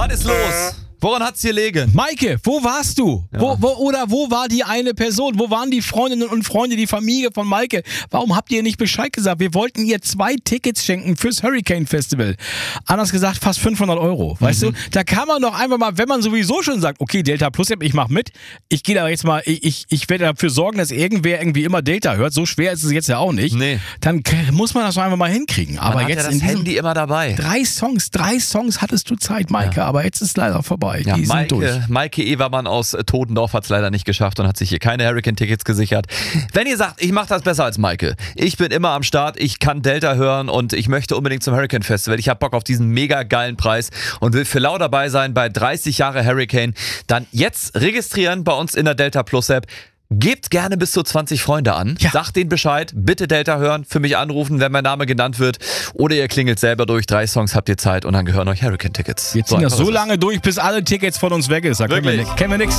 Was ist los? Woran hat's hier gelegen? Maike, wo warst du? Ja. Wo war die eine Person? Wo waren die Freundinnen und Freunde, die Familie von Maike? Warum habt ihr nicht Bescheid gesagt? Wir wollten ihr 2 Tickets schenken fürs Hurricane Festival. Anders gesagt, fast 500 €. Weißt du, da kann man doch einfach mal, wenn man sowieso schon sagt, okay, Delta Plus App, ich mach mit. Ich gehe da jetzt mal, ich werde dafür sorgen, dass irgendwer irgendwie immer Delta hört. So schwer ist es jetzt ja auch nicht. Nee. Dann muss man das doch einfach mal hinkriegen. Aber Man hat jetzt ja das Handy immer dabei. 3 Songs hattest du Zeit, Maike, aber jetzt ist leider vorbei. Ja, Die sind durch. Maike Evermann aus Todendorf hat es leider nicht geschafft und hat sich hier keine Hurricane-Tickets gesichert. Wenn ihr sagt, ich mache das besser als Maike, ich bin immer am Start, ich kann Delta hören und ich möchte unbedingt zum Hurricane Festival, ich habe Bock auf diesen mega geilen Preis und will für lau dabei sein bei 30 Jahre Hurricane, dann jetzt registrieren bei uns in der Delta Plus App. Gebt gerne bis zu 20 Freunde an. Ja. Sagt denen Bescheid. Bitte Delta hören, für mich anrufen, wenn mein Name genannt wird. Oder ihr klingelt selber durch. 3 Songs habt ihr Zeit und dann gehören euch Hurricane-Tickets. Wir ziehen das einfach so ist es. lange durch, bis alle Tickets von uns weg ist. Da kennen wir Wirklich? nix.